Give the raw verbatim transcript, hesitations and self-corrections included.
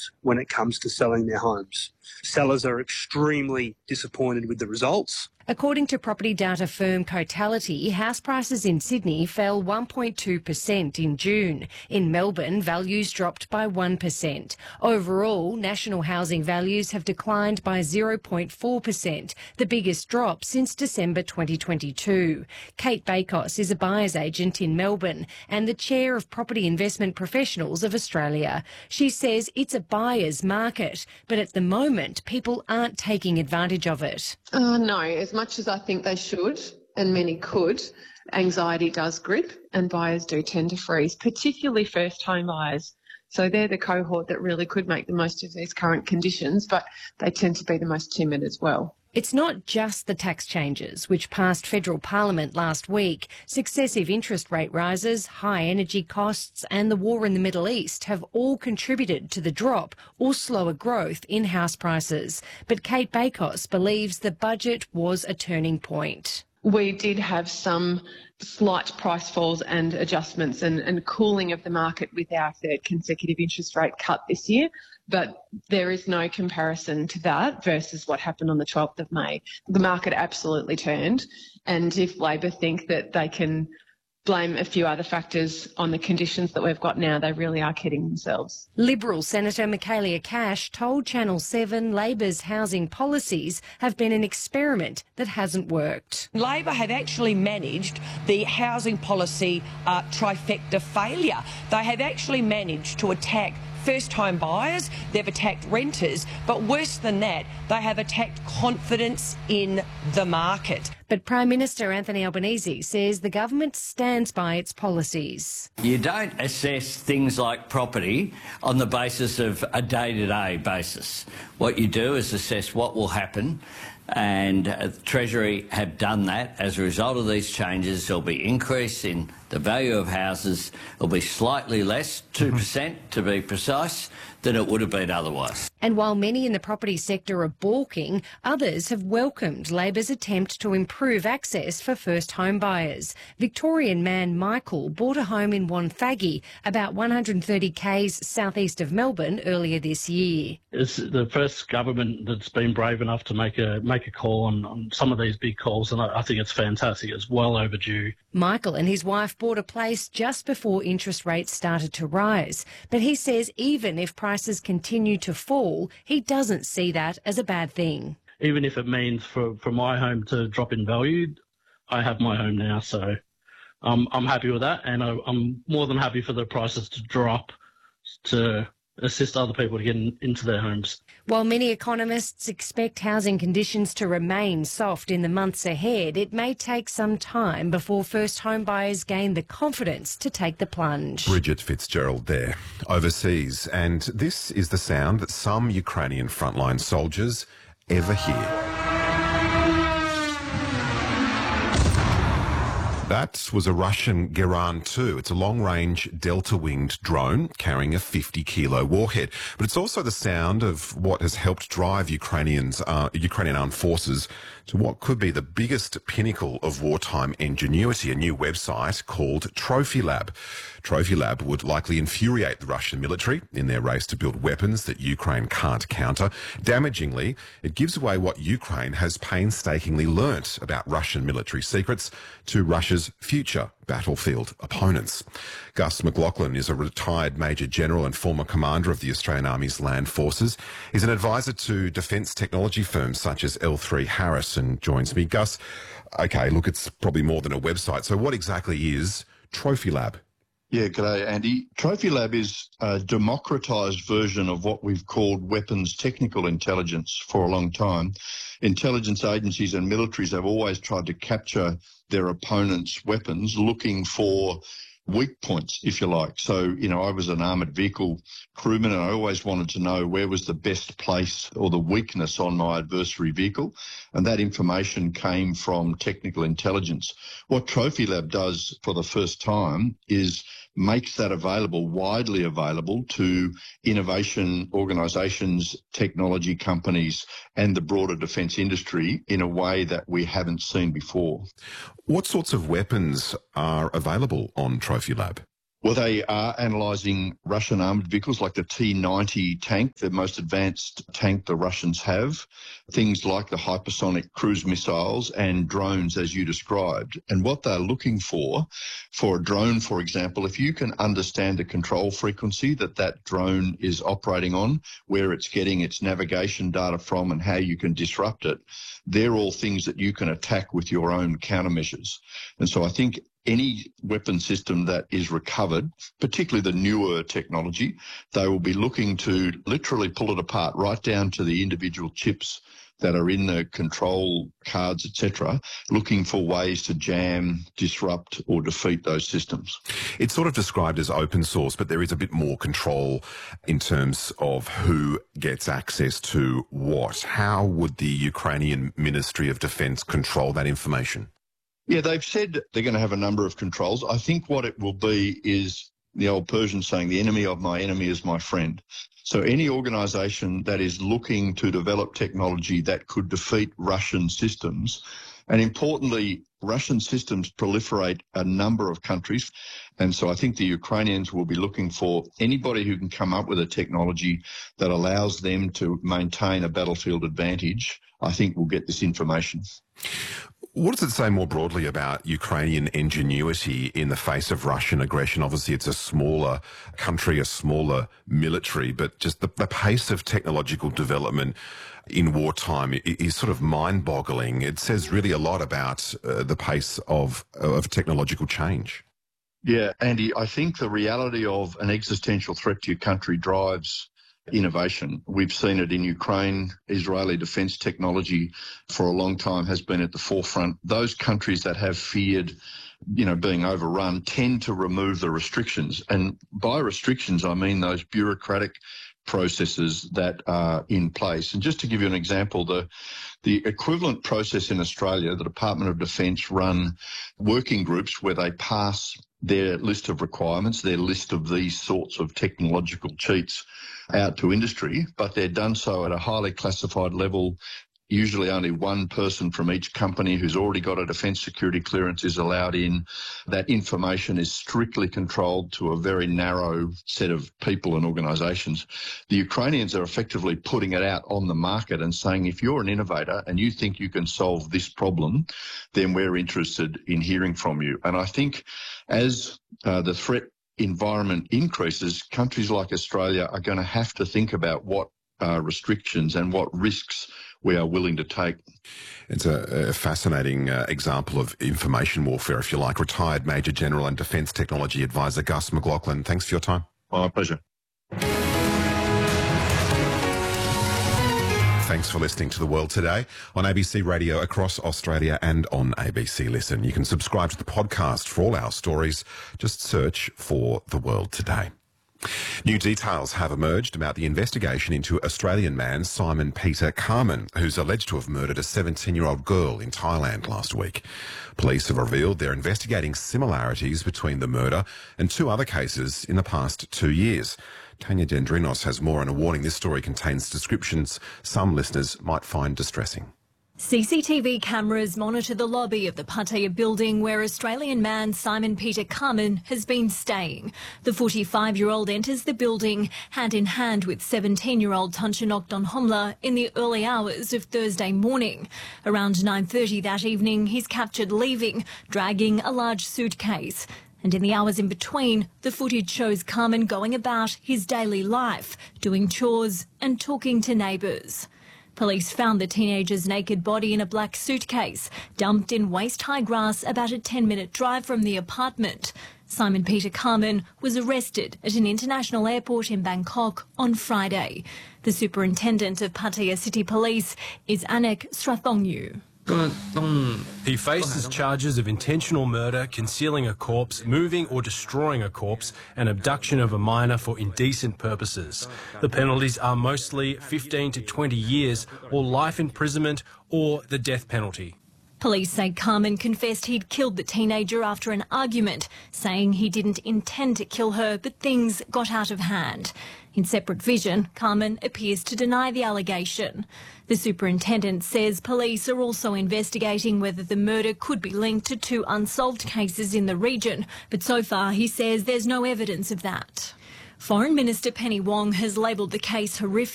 best when it comes to selling their homes. Sellers are extremely disappointed with the results. According to property data firm Cotality, house prices in Sydney fell one point two percent in June. In Melbourne, values dropped by one percent. Overall, national housing values have declined by zero point four percent, the biggest drop since December twenty twenty-two. Kate Bakos is a buyer's agent in Melbourne and the chair of Property Investment Professionals of Australia. She says it's a buyer's market, but at the moment, people aren't taking advantage of it. Uh, no, as much as I think they should, and many could, anxiety does grip and buyers do tend to freeze, particularly first home buyers. So they're the cohort that really could make the most of these current conditions, but they tend to be the most timid as well. It's not just the tax changes, which passed federal parliament last week. Successive interest rate rises, high energy costs and the war in the Middle East have all contributed to the drop or slower growth in house prices. But Kate Bakos believes the budget was a turning point. We did have some slight price falls and adjustments and, and cooling of the market with our third consecutive interest rate cut this year. But there is no comparison to that versus what happened on the twelfth of May. The market absolutely turned. And if Labor think that they can blame a few other factors on the conditions that we've got now, they really are kidding themselves. Liberal Senator Michaelia Cash told Channel seven Labor's housing policies have been an experiment that hasn't worked. Labor have actually managed the housing policy uh, trifecta failure. They have actually managed to attack first home buyers, they've attacked renters, but worse than that, they have attacked confidence in the market. But Prime Minister Anthony Albanese says the government stands by its policies. You don't assess things like property on the basis of a day-to-day basis. What you do is assess what will happen, and uh, the Treasury have done that. As a result of these changes, there'll be increase in the value of houses. It'll be slightly less, two percent to be precise, than it would have been otherwise. And while many in the property sector are balking, others have welcomed Labor's attempt to improve access for first home buyers. Victorian man Michael bought a home in Wonthaggi, about one hundred thirty k's southeast of Melbourne, earlier this year. It's the first government that's been brave enough to make a make a call on, on some of these big calls, and I, I think it's fantastic. It's well overdue. Michael and his wife bought a place just before interest rates started to rise, but he says even if prices continue to fall, he doesn't see that as a bad thing. Even if it means for, for my home to drop in value, I have my home now, so um, I'm happy with that, and I, I'm more than happy for the prices to drop to assist other people to get in, into their homes. While many economists expect housing conditions to remain soft in the months ahead, it may take some time before first home buyers gain the confidence to take the plunge. Bridget Fitzgerald there, overseas. And this is the sound that some Ukrainian frontline soldiers ever hear. That was a Russian Geran two. It's a long-range delta-winged drone carrying a fifty kilo warhead. But it's also the sound of what has helped drive Ukrainians, uh, Ukrainian armed forces to what could be the biggest pinnacle of wartime ingenuity, a new website called Trophy Lab. Trophy Lab would likely infuriate the Russian military in their race to build weapons that Ukraine can't counter. Damagingly, it gives away what Ukraine has painstakingly learnt about Russian military secrets to Russia's future battlefield opponents. Gus McLaughlin is a retired Major General and former commander of the Australian Army's Land Forces. He's an advisor to defence technology firms such as L three Harris and joins me. Gus, okay, look, it's probably more than a website. So what exactly is Trophy Lab? Yeah, g'day, Andy. Trophy Lab is a democratised version of what we've called weapons technical intelligence for a long time. Intelligence agencies and militaries have always tried to capture their opponent's weapons, looking for weak points, if you like. So, you know, I was an armoured vehicle crewman and I always wanted to know where was the best place or the weakness on my adversary vehicle. And that information came from technical intelligence. What Trophy Lab does for the first time is makes that available, widely available to innovation organisations, technology companies and the broader defence industry in a way that we haven't seen before. What sorts of weapons are available on Trophy Lab? Well, they are analysing Russian armoured vehicles like the T ninety tank, the most advanced tank the Russians have, things like the hypersonic cruise missiles and drones, as you described. And what they're looking for, for a drone, for example, if you can understand the control frequency that that drone is operating on, where it's getting its navigation data from and how you can disrupt it, they're all things that you can attack with your own countermeasures. And so I think any weapon system that is recovered, particularly the newer technology, they will be looking to literally pull it apart right down to the individual chips that are in the control cards, et cetera, looking for ways to jam, disrupt or defeat those systems. It's sort of described as open source, but there is a bit more control in terms of who gets access to what. How would the Ukrainian Ministry of Defence control that information? Yeah, they've said they're going to have a number of controls. I think what it will be is the old Persian saying, the enemy of my enemy is my friend. So any organisation that is looking to develop technology that could defeat Russian systems, and importantly, Russian systems proliferate a number of countries. And so I think the Ukrainians will be looking for anybody who can come up with a technology that allows them to maintain a battlefield advantage, I think will get this information. What does it say more broadly about Ukrainian ingenuity in the face of Russian aggression? Obviously, it's a smaller country, a smaller military, but just the, the pace of technological development in wartime is sort of mind-boggling. It says really a lot about uh, the pace of, of technological change. Yeah, Andy, I think the reality of an existential threat to your country drives innovation. We've seen it in Ukraine. Israeli defence technology for a long time has been at the forefront. Those countries that have feared, you know, being overrun tend to remove the restrictions. And by restrictions, I mean those bureaucratic processes that are in place. And just to give you an example, the the equivalent process in Australia, the Department of Defence run working groups where they pass their list of requirements, their list of these sorts of technological cheats out to industry, but they're done so at a highly classified level. Usually only one person from each company who's already got a defence security clearance is allowed in. That information is strictly controlled to a very narrow set of people and organisations. The Ukrainians are effectively putting it out on the market and saying, if you're an innovator and you think you can solve this problem, then we're interested in hearing from you. And I think as uh, the threat environment increases, countries like Australia are going to have to think about what uh, restrictions and what risks we are willing to take. It's a, a fascinating uh, example of information warfare, if you like. Retired Major General and Defence Technology Advisor Gus McLaughlin, thanks for your time. My pleasure. Thanks for listening to The World Today on A B C Radio across Australia and on A B C Listen. You can subscribe to the podcast for all our stories. Just search for The World Today. New details have emerged about the investigation into Australian man Simon Peter Carman, who's alleged to have murdered a seventeen-year-old girl in Thailand last week. Police have revealed they're investigating similarities between the murder and two other cases in the past two years. Tanya Dendrinos has more, and a warning: this story contains descriptions some listeners might find distressing. C C T V cameras monitor the lobby of the Pattaya building where Australian man Simon Peter Carman has been staying. The forty-five-year-old enters the building hand in hand with seventeen-year-old Tanchanok Donhomla in the early hours of Thursday morning. Around nine thirty that evening, he's captured leaving, dragging a large suitcase. And in the hours in between, the footage shows Carman going about his daily life, doing chores and talking to neighbours. Police found the teenager's naked body in a black suitcase, dumped in waist-high grass about a ten-minute drive from the apartment. Simon Peter Carman was arrested at an international airport in Bangkok on Friday. The superintendent of Pattaya City Police is Anek Strathongyu. He faces charges of intentional murder, concealing a corpse, moving or destroying a corpse, and abduction of a minor for indecent purposes. The penalties are mostly fifteen to twenty years or life imprisonment or the death penalty. Police say Carmen confessed he'd killed the teenager after an argument, saying he didn't intend to kill her, but things got out of hand. In separate vision, Carmen appears to deny the allegation. The superintendent says police are also investigating whether the murder could be linked to two unsolved cases in the region, but so far he says there's no evidence of that. Foreign Minister Penny Wong has labelled the case horrific.